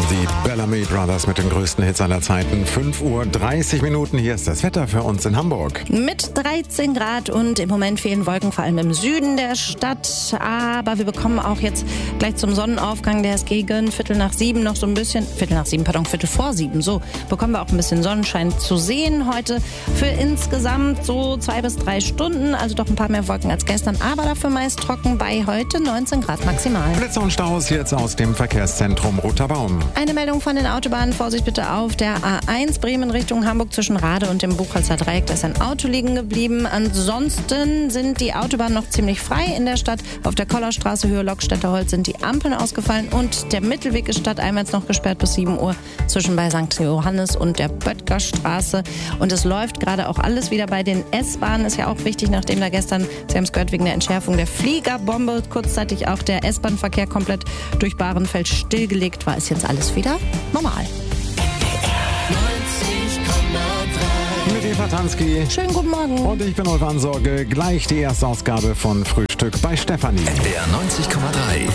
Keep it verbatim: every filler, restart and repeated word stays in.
Die Bellamy Brothers mit den größten Hits aller Zeiten. fünf Uhr dreißig Minuten. Hier ist das Wetter für uns in Hamburg. Mit dreizehn Grad und im Moment fehlen Wolken, vor allem im Süden der Stadt. Aber wir bekommen auch jetzt gleich zum Sonnenaufgang, der ist gegen Viertel nach sieben noch so ein bisschen, Viertel nach sieben, pardon, Viertel vor sieben, so, bekommen wir auch ein bisschen Sonnenschein zu sehen heute. Für insgesamt so zwei bis drei Stunden, also doch ein paar mehr Wolken als gestern, aber dafür meist trocken bei heute neunzehn Grad maximal. Blitze und Staus jetzt aus dem Verkehrszentrum Roter Baum. Eine Meldung von den Autobahnen. Vorsicht bitte auf der A eins Bremen Richtung Hamburg zwischen Rade und dem Buchholzer Dreieck. Da ist ein Auto liegen geblieben. Ansonsten sind die Autobahnen noch ziemlich frei in der Stadt. Auf der Kollerstraße Höhe Lockstädter Holz sind die Ampeln ausgefallen und der Mittelweg ist stadteinwärts noch gesperrt bis sieben Uhr zwischen bei Sankt Johannes und der Böttgerstraße. Und es läuft gerade auch alles wieder bei den S-Bahnen. Ist ja auch wichtig, nachdem da gestern, Sie haben es gehört, wegen der Entschärfung der Fliegerbombe kurzzeitig auch der S-Bahn-Verkehr komplett durch Bahrenfeld stillgelegt war, ist jetzt alles wieder normal. Mit Eva Tansky. Schönen guten Morgen. Und ich bin Ulf Ansorge. Gleich die erste Ausgabe von Frühstück bei Stefanie. Der neunzig Komma drei